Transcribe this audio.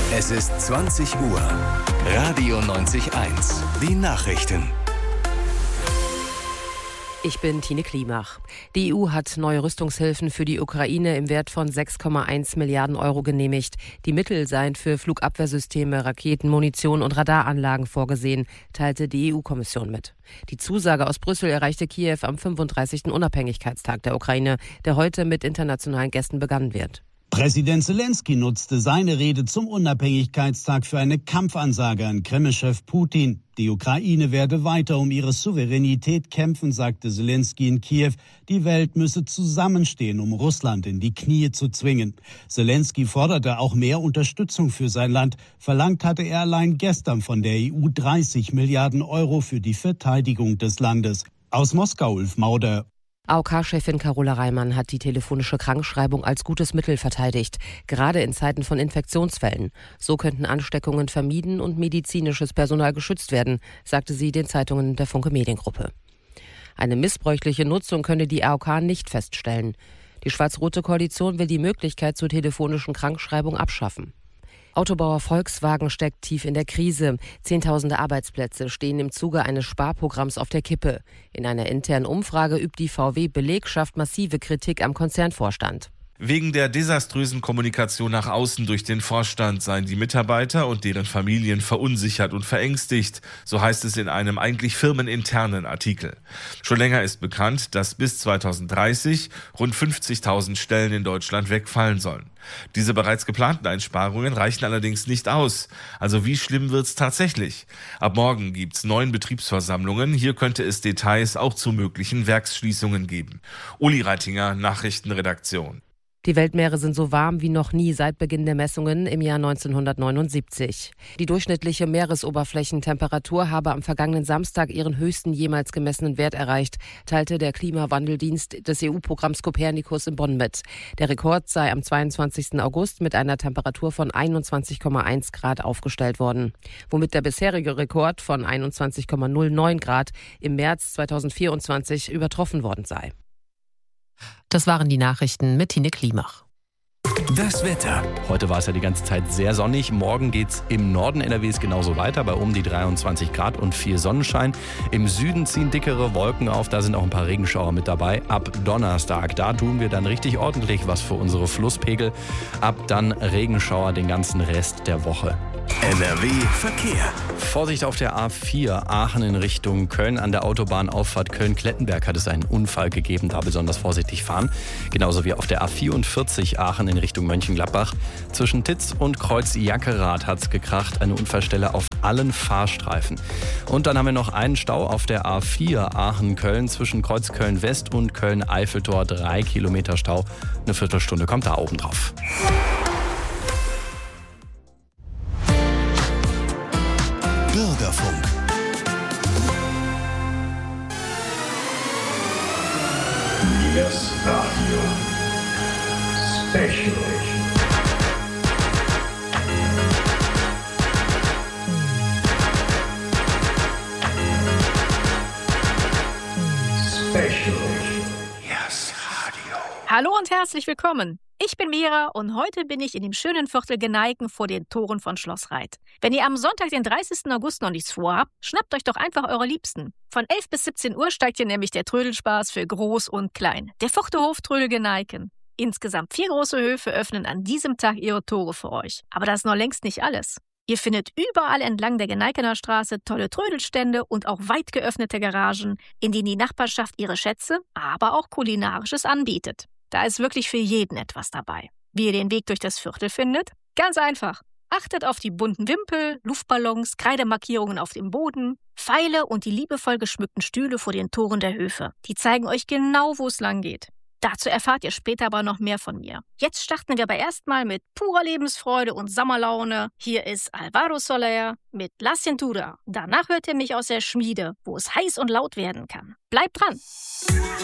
Es ist 20 Uhr. Radio 90.1. Die Nachrichten. Ich bin Tine Klimach. Die EU hat neue Rüstungshilfen für die Ukraine im Wert von 6,1 Milliarden Euro genehmigt. Die Mittel seien für Flugabwehrsysteme, Raketen, Munition und Radaranlagen vorgesehen, teilte die EU-Kommission mit. Die Zusage aus Brüssel erreichte Kiew am 35. Unabhängigkeitstag der Ukraine, der heute mit internationalen Gästen begangen wird. Präsident Selenskyj nutzte seine Rede zum Unabhängigkeitstag für eine Kampfansage an Kreml-Chef Putin. Die Ukraine werde weiter um ihre Souveränität kämpfen, sagte Selenskyj in Kiew. Die Welt müsse zusammenstehen, um Russland in die Knie zu zwingen. Selenskyj forderte auch mehr Unterstützung für sein Land. Verlangt hatte er allein gestern von der EU 30 Milliarden Euro für die Verteidigung des Landes. Aus Moskau, Ulf Mauder. AOK-Chefin Carola Reimann hat die telefonische Krankschreibung als gutes Mittel verteidigt, gerade in Zeiten von Infektionsfällen. So könnten Ansteckungen vermieden und medizinisches Personal geschützt werden, sagte sie den Zeitungen der Funke Mediengruppe. Eine missbräuchliche Nutzung könne die AOK nicht feststellen. Die schwarz-rote Koalition will die Möglichkeit zur telefonischen Krankschreibung abschaffen. Autobauer Volkswagen steckt tief in der Krise. Zehntausende Arbeitsplätze stehen im Zuge eines Sparprogramms auf der Kippe. In einer internen Umfrage übt die VW-Belegschaft massive Kritik am Konzernvorstand. Wegen der desaströsen Kommunikation nach außen durch den Vorstand seien die Mitarbeiter und deren Familien verunsichert und verängstigt, so heißt es in einem eigentlich firmeninternen Artikel. Schon länger ist bekannt, dass bis 2030 rund 50.000 Stellen in Deutschland wegfallen sollen. Diese bereits geplanten Einsparungen reichen allerdings nicht aus. Also wie schlimm wird's tatsächlich? Ab morgen gibt's 9 Betriebsversammlungen. Hier könnte es Details auch zu möglichen Werksschließungen geben. Uli Reitinger, Nachrichtenredaktion. Die Weltmeere sind so warm wie noch nie seit Beginn der Messungen im Jahr 1979. Die durchschnittliche Meeresoberflächentemperatur habe am vergangenen Samstag ihren höchsten jemals gemessenen Wert erreicht, teilte der Klimawandeldienst des EU-Programms Copernicus in Bonn mit. Der Rekord sei am 22. August mit einer Temperatur von 21,1 Grad aufgestellt worden, womit der bisherige Rekord von 21,09 Grad im März 2024 übertroffen worden sei. Das waren die Nachrichten mit Tine Klimach. Das Wetter. Heute war es ja die ganze Zeit sehr sonnig. Morgen geht es im Norden NRWs genauso weiter, bei um die 23 Grad und viel Sonnenschein. Im Süden ziehen dickere Wolken auf, da sind auch ein paar Regenschauer mit dabei. Ab Donnerstag, da tun wir dann richtig ordentlich was für unsere Flusspegel. Ab dann Regenschauer den ganzen Rest der Woche. NRW Verkehr. Vorsicht auf der A4 Aachen in Richtung Köln. An der Autobahnauffahrt Köln-Klettenberg hat es einen Unfall gegeben, da besonders vorsichtig fahren. Genauso wie auf der A44 Aachen in Richtung Mönchengladbach. Zwischen Titz und Kreuz Jackerath hat es gekracht, eine Unfallstelle auf allen Fahrstreifen. Und dann haben wir noch einen Stau auf der A4 Aachen-Köln zwischen Kreuz Köln-West und Köln-Eiffeltor. 3 Kilometer Stau, eine Viertelstunde kommt da oben drauf. Bürgerfunk. Yes Radio Special. Yes Radio. Hallo und herzlich willkommen. Ich bin Mira und heute bin ich in dem schönen Viertel Geneiken vor den Toren von Schloss Reit. Wenn ihr am Sonntag, den 30. August noch nichts vorhabt, schnappt euch doch einfach eure Liebsten. Von 11 bis 17 Uhr steigt hier nämlich der Trödelspaß für Groß und Klein. Der Fuchterhof Trödel Geneiken. Insgesamt 4 große Höfe öffnen an diesem Tag ihre Tore für euch. Aber das ist noch längst nicht alles. Ihr findet überall entlang der Geneikener Straße tolle Trödelstände und auch weit geöffnete Garagen, in denen die Nachbarschaft ihre Schätze, aber auch Kulinarisches anbietet. Da ist wirklich für jeden etwas dabei. Wie ihr den Weg durch das Viertel findet? Ganz einfach. Achtet auf die bunten Wimpel, Luftballons, Kreidemarkierungen auf dem Boden, Pfeile und die liebevoll geschmückten Stühle vor den Toren der Höfe. Die zeigen euch genau, wo es lang geht. Dazu erfahrt ihr später aber noch mehr von mir. Jetzt starten wir aber erstmal mit purer Lebensfreude und Sommerlaune. Hier ist Alvaro Soler mit La Cintura. Danach hört ihr mich aus der Schmiede, wo es heiß und laut werden kann. Bleibt dran!